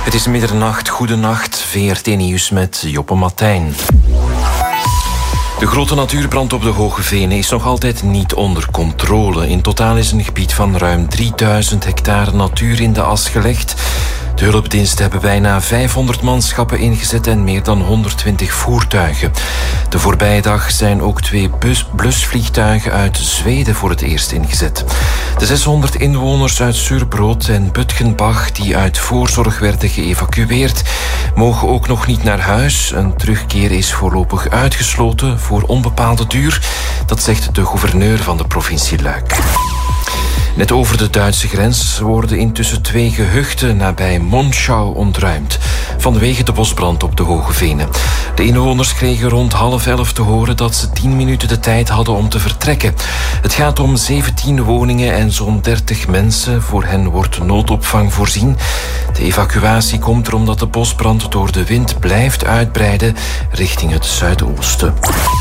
Het is middernacht, goedenacht, VRT Nieuws met Joppe Matijn. De grote natuurbrand op de Hoge Venen is nog altijd niet onder controle. In totaal is een gebied van ruim 3000 hectare natuur in de as gelegd. De hulpdiensten hebben bijna 500 manschappen ingezet en meer dan 120 voertuigen. De voorbije dag zijn ook 2 blusvliegtuigen uit Zweden voor het eerst ingezet. De 600 inwoners uit Zuurbrood en Butgenbach die uit voorzorg werden geëvacueerd, mogen ook nog niet naar huis. Een terugkeer is voorlopig uitgesloten voor onbepaalde duur. Dat zegt de gouverneur van de provincie Luik. Net over de Duitse grens worden intussen 2 gehuchten nabij Monschau ontruimd, vanwege de bosbrand op de Hoge Venen. De inwoners kregen rond 10:30 te horen dat ze 10 minuten de tijd hadden om te vertrekken. Het gaat om 17 woningen en zo'n 30 mensen. Voor hen wordt noodopvang voorzien. De evacuatie komt er omdat de bosbrand door de wind blijft uitbreiden richting het zuidoosten.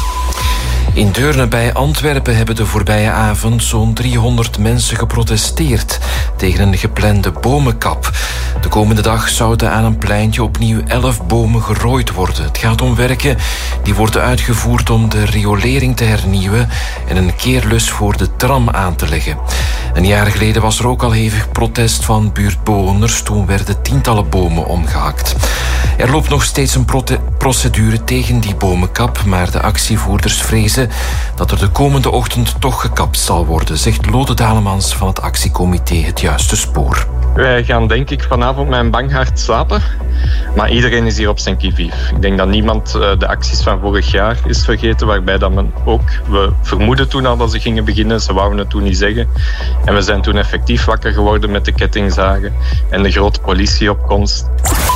In Deurne bij Antwerpen hebben de voorbije avond zo'n 300 mensen geprotesteerd tegen een geplande bomenkap. De komende dag zouden aan een pleintje opnieuw 11 bomen gerooid worden. Het gaat om werken die worden uitgevoerd om de riolering te hernieuwen en een keerlus voor de tram aan te leggen. Een jaar geleden was er ook al hevig protest van buurtbewoners. Toen werden tientallen bomen omgehakt. Er loopt nog steeds een procedure tegen die bomenkap, maar de actievoerders vrezen dat er de komende ochtend toch gekapt zal worden, zegt Lode Dalemans van het actiecomité Het Juiste Spoor. Wij gaan denk ik vanavond met een bang hart slapen, maar iedereen is hier op zijn qui-vive. Ik denk dat niemand de acties van vorig jaar is vergeten, waarbij dat men ook, we vermoeden toen al dat ze gingen beginnen, ze wouden het toen niet zeggen. En we zijn toen effectief wakker geworden met de kettingzagen en de grote politieopkomst.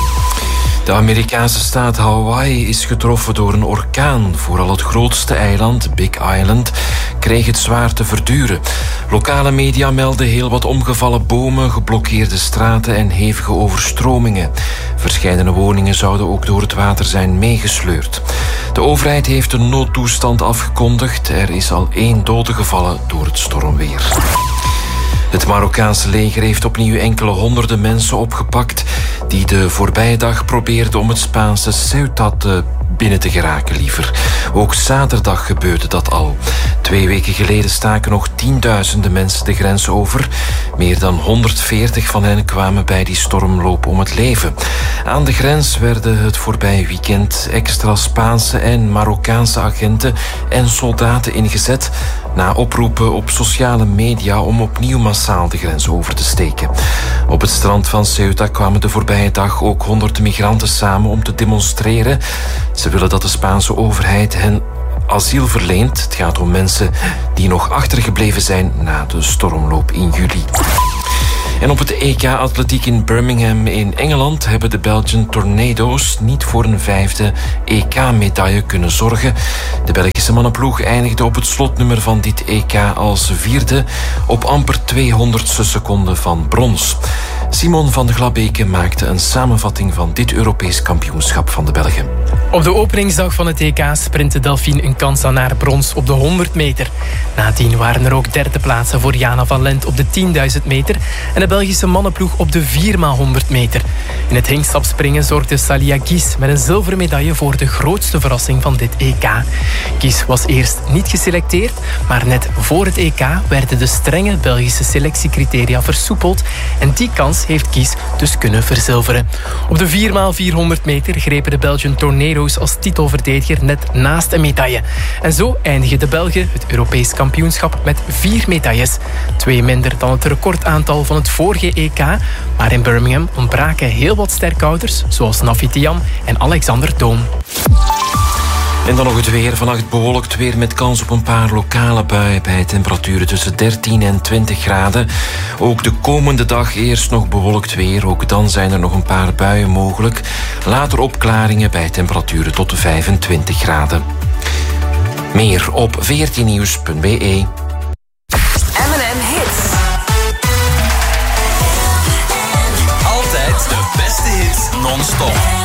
De Amerikaanse staat Hawaii is getroffen door een orkaan. Vooral het grootste eiland, Big Island, kreeg het zwaar te verduren. Lokale media melden heel wat omgevallen bomen, geblokkeerde straten en hevige overstromingen. Verscheidene woningen zouden ook door het water zijn meegesleurd. De overheid heeft een noodtoestand afgekondigd. Er is al 1 dode gevallen door het stormweer. Het Marokkaanse leger heeft opnieuw enkele honderden mensen opgepakt die de voorbije dag probeerden om het Spaanse Ceuta binnen te geraken liever. Ook zaterdag gebeurde dat al. 2 weken geleden staken nog 10.000 mensen de grens over. Meer dan 140 van hen kwamen bij die stormloop om het leven. Aan de grens werden het voorbije weekend extra Spaanse en Marokkaanse agenten en soldaten ingezet na oproepen op sociale media om opnieuw massaal de grens over te steken. Op het strand van Ceuta kwamen de voorbije dag ook honderden migranten samen om te demonstreren. Ze willen dat de Spaanse overheid hen asiel verleent. Het gaat om mensen die nog achtergebleven zijn na de stormloop in juli. En op het EK Atletiek in Birmingham in Engeland hebben de Belgian Tornado's niet voor een 5e EK-medaille kunnen zorgen. De Belgische mannenploeg eindigde op het slotnummer van dit EK als 4e op amper 200ste seconde van brons. Simon van de Glabeke maakte een samenvatting van dit Europees kampioenschap van de Belgen. Op de openingsdag van het EK sprintte Delphine een kans aan naar brons op de 100 meter. Nadien waren er ook derde plaatsen voor Jana van Lent op de 10.000 meter en de Belgische mannenploeg op de 4x100 meter. In het hingstapspringen zorgde Salia Guis met een zilveren medaille voor de grootste verrassing van dit EK. Guis was eerst niet geselecteerd, maar net voor het EK werden de strenge Belgische selectiecriteria versoepeld en die kans heeft Guis dus kunnen verzilveren. Op de 4x400 meter grepen de Belgian Tornado's als titelverdediger net naast een medaille. En zo eindigen de Belgen het Europees kampioenschap met 4 medailles. 2 minder dan het recordaantal van het vorige EK, maar in Birmingham ontbraken heel wat sterkhouders, zoals Nafi Thiam en Alexander Doom. En dan nog het weer. Vannacht bewolkt weer met kans op een paar lokale buien bij temperaturen tussen 13 en 20 graden. Ook de komende dag eerst nog bewolkt weer. Ook dan zijn er nog een paar buien mogelijk. Later opklaringen bij temperaturen tot de 25 graden. Meer op vrtnieuws.be. M&M Hits. Altijd de beste hits non-stop.